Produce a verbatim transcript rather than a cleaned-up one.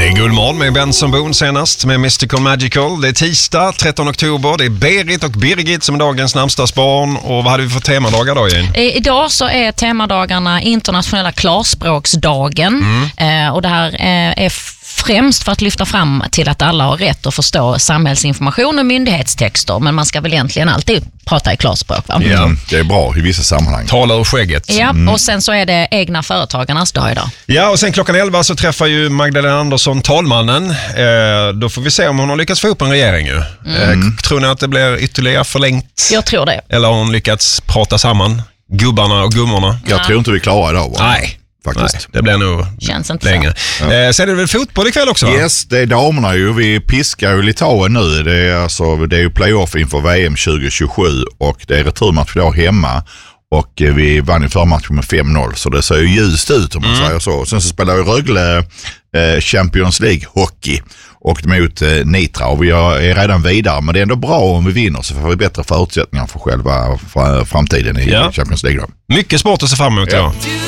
är Guldmorgon med Benson Boone senast med Mystical Magical. Det är tisdag, trettonde oktober. Det är Berit och Birgit som är dagens namnsdagsbarn. Och vad hade vi för temadagar då igen? Idag så är temadagarna internationella klarspråksdagen. Mm. Eh, och det här eh, är främst för att lyfta fram till att alla har rätt att förstå samhällsinformation och myndighetstexter. Men man ska väl egentligen alltid prata i klarspråk, va? Ja, det är bra i vissa sammanhang. Tala ur skägget. Ja, och sen så är det egna företagarnas dag idag. Ja, och sen klockan elva så träffar ju Magdalena Andersson talmannen. Eh, då får vi se om hon har lyckats få upp en regering ju. Mm. Eh, tror ni att det blir ytterligare förlängt? Jag tror det. Eller har hon lyckats prata samman gubbarna och gummorna? Jag tror inte vi klarar idag, va? Nej. Faktiskt. Nej, det blir nog Känns inte länge. Ja. Eh, sen är det väl fotboll ikväll också, va? Yes, det är damerna ju. Vi piskar ju Litauen nu. Det är, alltså, det är ju playoff inför V M tjugo tjugosju och det är returmatch idag hemma. Och vi vann i förmatchen med fem noll, så det ser ju ljust ut om man mm. säger så. Sen så spelar ju Rögle eh, Champions League hockey och mot eh, Nitra, och vi är redan vidare, men det är ändå bra om vi vinner, så får vi bättre förutsättningar för själva för, framtiden i ja. Champions League då. Mycket sport att se fram emot, ja. ja.